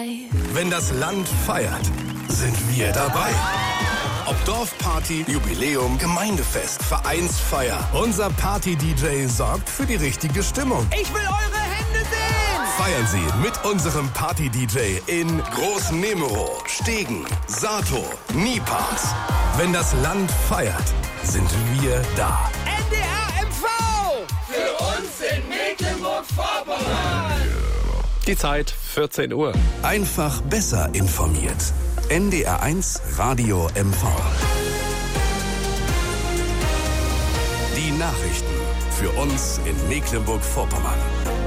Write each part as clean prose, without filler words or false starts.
Wenn das Land feiert, sind wir dabei. Ob Dorfparty, Jubiläum, Gemeindefest, Vereinsfeier. Unser Party-DJ sorgt für die richtige Stimmung. Ich will eure Hände sehen! Feiern Sie mit unserem Party-DJ in Groß-Nemero, Stegen, Sato, Niepars. Wenn das Land feiert, sind wir da. NDR MV! Für uns in Mecklenburg-Vorpommern! Die Zeit 14 Uhr. Einfach besser informiert. NDR1 Radio MV. Die Nachrichten für uns in Mecklenburg-Vorpommern.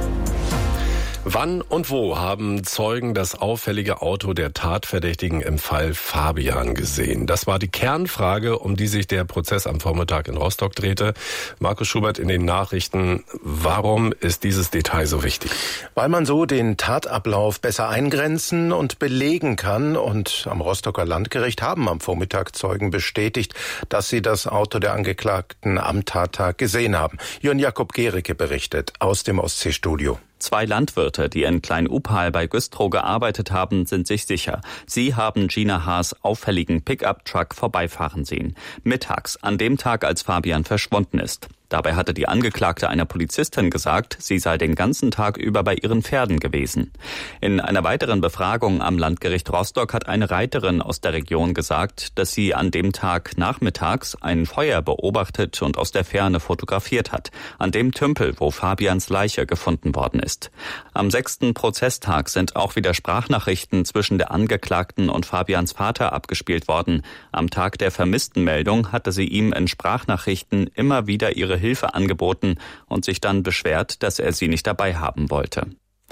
Wann und wo haben Zeugen das auffällige Auto der Tatverdächtigen im Fall Fabian gesehen? Das war die Kernfrage, um die sich der Prozess am Vormittag in Rostock drehte. Markus Schubert in den Nachrichten. Warum ist dieses Detail so wichtig? Weil man so den Tatablauf besser eingrenzen und belegen kann. Und am Rostocker Landgericht haben am Vormittag Zeugen bestätigt, dass sie das Auto der Angeklagten am Tattag gesehen haben. Jörn Jakob Gericke berichtet aus dem Ostseestudio. 2 Landwirte, die in Klein-Upal bei Güstrow gearbeitet haben, sind sich sicher. Sie haben Gina Haas' auffälligen Pickup-Truck vorbeifahren sehen. Mittags, an dem Tag, als Fabian verschwunden ist. Dabei hatte die Angeklagte einer Polizistin gesagt, sie sei den ganzen Tag über bei ihren Pferden gewesen. In einer weiteren Befragung am Landgericht Rostock hat eine Reiterin aus der Region gesagt, dass sie an dem Tag nachmittags ein Feuer beobachtet und aus der Ferne fotografiert hat, an dem Tümpel, wo Fabians Leiche gefunden worden ist. Am 6. Prozesstag sind auch wieder Sprachnachrichten zwischen der Angeklagten und Fabians Vater abgespielt worden. Am Tag der Vermisstenmeldung hatte sie ihm in Sprachnachrichten immer wieder ihre Hilfe angeboten und sich dann beschwert, dass er sie nicht dabei haben wollte.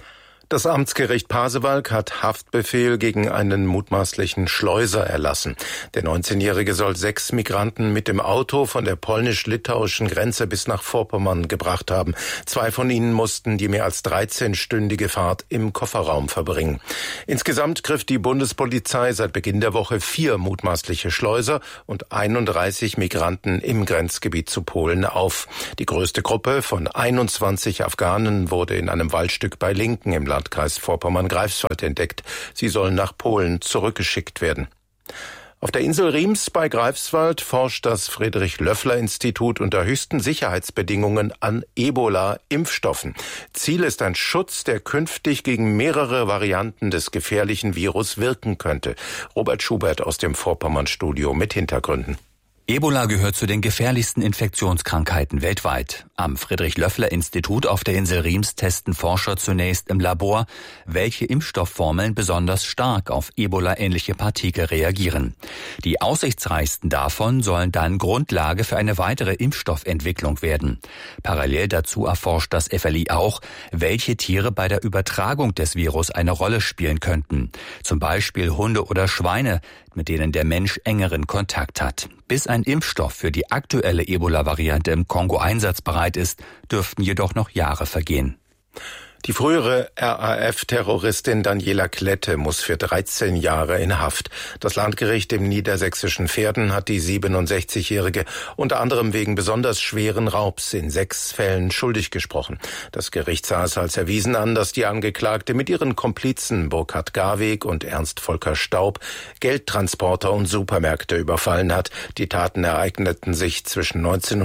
Das Amtsgericht Pasewalk hat Haftbefehl gegen einen mutmaßlichen Schleuser erlassen. Der 19-Jährige soll 6 Migranten mit dem Auto von der polnisch-litauischen Grenze bis nach Vorpommern gebracht haben. 2 von ihnen mussten die mehr als 13-stündige Fahrt im Kofferraum verbringen. Insgesamt griff die Bundespolizei seit Beginn der Woche 4 mutmaßliche Schleuser und 31 Migranten im Grenzgebiet zu Polen auf. Die größte Gruppe von 21 Afghanen wurde in einem Waldstück bei Linken im Landkreis Vorpommern-Greifswald entdeckt. Sie sollen nach Polen zurückgeschickt werden. Auf der Insel Riems bei Greifswald forscht das Friedrich-Löffler-Institut unter höchsten Sicherheitsbedingungen an Ebola-Impfstoffen. Ziel ist ein Schutz, der künftig gegen mehrere Varianten des gefährlichen Virus wirken könnte. Robert Schubert aus dem Vorpommern-Studio mit Hintergründen. Ebola gehört zu den gefährlichsten Infektionskrankheiten weltweit. Am Friedrich-Löffler-Institut auf der Insel Riems testen Forscher zunächst im Labor, welche Impfstoffformeln besonders stark auf Ebola-ähnliche Partikel reagieren. Die aussichtsreichsten davon sollen dann Grundlage für eine weitere Impfstoffentwicklung werden. Parallel dazu erforscht das FLI auch, welche Tiere bei der Übertragung des Virus eine Rolle spielen könnten. Zum Beispiel Hunde oder Schweine, mit denen der Mensch engeren Kontakt hat. Bis ein Impfstoff für die aktuelle Ebola-Variante im Kongo einsatzbereit ist, dürften jedoch noch Jahre vergehen. Die frühere RAF-Terroristin Daniela Klette muss für 13 Jahre in Haft. Das Landgericht im niedersächsischen Verden hat die 67-Jährige unter anderem wegen besonders schweren Raubs in 6 Fällen schuldig gesprochen. Das Gericht sah es als erwiesen an, dass die Angeklagte mit ihren Komplizen Burkhard Garweg und Ernst Volker Staub Geldtransporter und Supermärkte überfallen hat. Die Taten ereigneten sich zwischen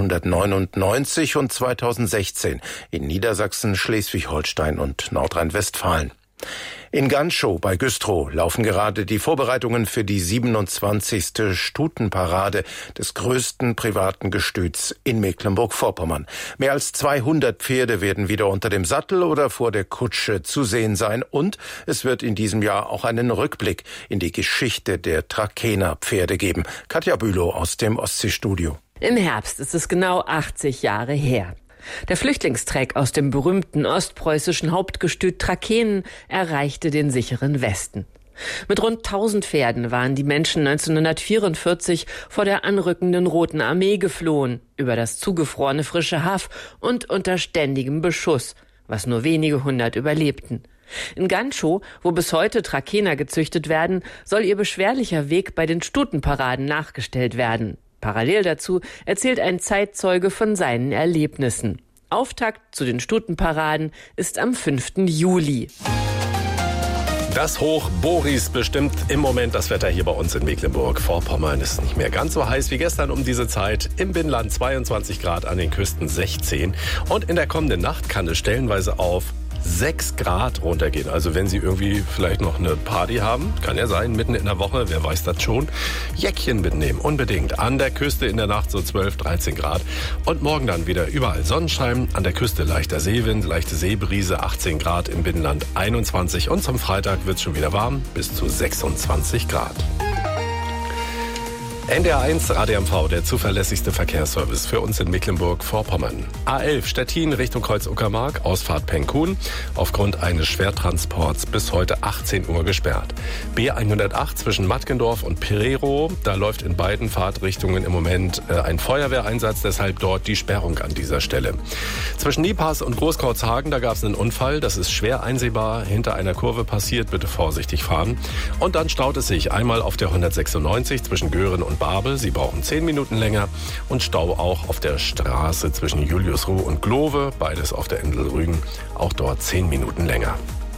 1999 und 2016 in Niedersachsen, Schleswig-Holstein und Nordrhein-Westfalen. In Ganschow bei Güstrow laufen gerade die Vorbereitungen für die 27. Stutenparade des größten privaten Gestüts in Mecklenburg-Vorpommern. Mehr als 200 Pferde werden wieder unter dem Sattel oder vor der Kutsche zu sehen sein und es wird in diesem Jahr auch einen Rückblick in die Geschichte der Trakehner Pferde geben. Katja Bülow aus dem Ostseestudio. Im Herbst ist es genau 80 Jahre her. Der Flüchtlingstreck aus dem berühmten ostpreußischen Hauptgestüt Trakehnen erreichte den sicheren Westen. Mit rund 1000 Pferden waren die Menschen 1944 vor der anrückenden Roten Armee geflohen, über das zugefrorene frische Haff und unter ständigem Beschuss, was nur wenige hundert überlebten. In Ganschow, wo bis heute Trakehner gezüchtet werden, soll ihr beschwerlicher Weg bei den Stutenparaden nachgestellt werden. Parallel dazu erzählt ein Zeitzeuge von seinen Erlebnissen. Auftakt zu den Stutenparaden ist am 5. Juli. Das Hoch Boris bestimmt im Moment das Wetter hier bei uns in Mecklenburg-Vorpommern. Es ist nicht mehr ganz so heiß wie gestern um diese Zeit. Im Binnenland 22 Grad, an den Küsten 16. Und in der kommenden Nacht kann es stellenweise auf 6 Grad runtergehen. Also wenn Sie irgendwie vielleicht noch eine Party haben, kann ja sein, mitten in der Woche, wer weiß das schon, Jäckchen mitnehmen, unbedingt. An der Küste in der Nacht so 12, 13 Grad. Und morgen dann wieder überall Sonnenschein, an der Küste leichter Seewind, leichte Seebrise, 18 Grad, im Binnenland 21. Und zum Freitag wird es schon wieder warm, bis zu 26 Grad. NDR1 Radio MV, der zuverlässigste Verkehrsservice für uns in Mecklenburg-Vorpommern. A11 Stettin Richtung Kreuz-Uckermark, Ausfahrt Penkhuhn, aufgrund eines Schwertransports bis heute 18 Uhr gesperrt. B108 zwischen Matkendorf und Pereiro, da läuft in beiden Fahrtrichtungen im Moment ein Feuerwehreinsatz, deshalb dort die Sperrung an dieser Stelle. Zwischen Niepass und Großkreuzhagen, da gab es einen Unfall, das ist schwer einsehbar, hinter einer Kurve passiert, bitte vorsichtig fahren. Und dann staut es sich einmal auf der 196 zwischen Göhren und Babel, Sie brauchen 10 Minuten länger, und Stau auch auf der Straße zwischen Juliusruh und Glove, beides auf der Insel Rügen, auch dort 10 Minuten länger.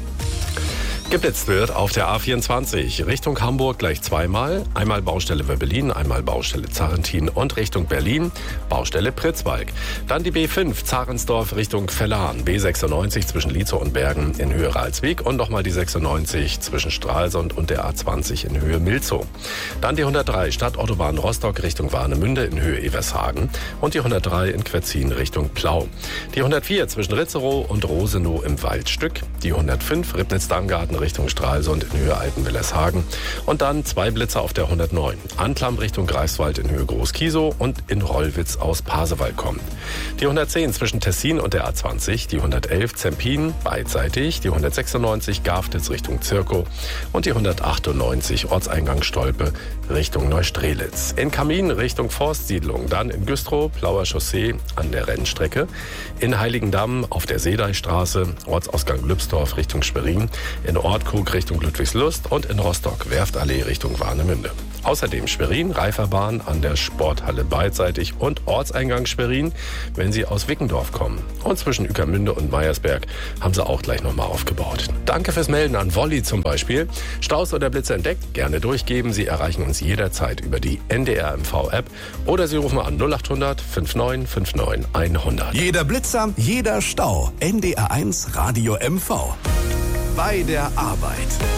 Geblitzt wird auf der A24 Richtung Hamburg gleich zweimal. Einmal Baustelle Wöbbelin, einmal Baustelle Zarentin und Richtung Berlin Baustelle Pritzwalk. Dann die B5 Zarensdorf Richtung Vellan, B96 zwischen Lietzow und Bergen in Höhe Ralswiek und nochmal die 96 zwischen Stralsund und der A20 in Höhe Milzow. Dann die 103 Stadtautobahn Rostock Richtung Warnemünde in Höhe Evershagen und die 103 in Quetzin Richtung Plau. Die 104 zwischen Ritzerow und Rosenow im Waldstück. Die 105 Ribnitz-Damgarten Richtung Stralsund in Höhe Altenwillershagen. Und dann 2 Blitzer auf der 109. Anklam Richtung Greifswald in Höhe Groß-Kiesow und in Rollwitz aus Pasewalk kommen. Die 110 zwischen Tessin und der A20. Die 111 Zempin beidseitig. Die 196 Gafnitz Richtung Zirkow. Und die 198 Ortseingang Stolpe Richtung Neustrelitz. In Kamin Richtung Forstsiedlung. Dann in Güstrow, Plauer Chaussee an der Rennstrecke. In Heiligendamm auf der Seedeichstraße. Ortsausgang Lübsdorf Richtung Schwerin. In Ortkrug Richtung Ludwigslust und in Rostock Werftallee Richtung Warnemünde. Außerdem Schwerin, Reiferbahn an der Sporthalle beidseitig und Ortseingang Schwerin, wenn Sie aus Wickendorf kommen. Und zwischen Ueckermünde und Meiersberg haben sie auch gleich nochmal aufgebaut. Danke fürs Melden an Wolli zum Beispiel. Staus oder Blitze entdeckt? Gerne durchgeben. Sie erreichen uns jederzeit über die NDR MV-App oder Sie rufen an 0800 59 59 100. Jeder Blitzer, jeder Stau. NDR1 Radio MV. Bei der Arbeit.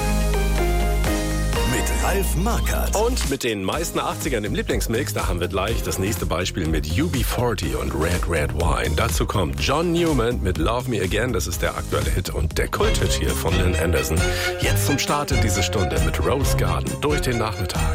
Mit Ralf Markert. Und mit den meisten 80ern im Lieblingsmix, da haben wir gleich das nächste Beispiel mit UB40 und Red Red Wine. Dazu kommt John Newman mit Love Me Again, das ist der aktuelle Hit und der Kulthit hier von Lynn Anderson. Jetzt zum Start in diese Stunde mit Rose Garden durch den Nachmittag.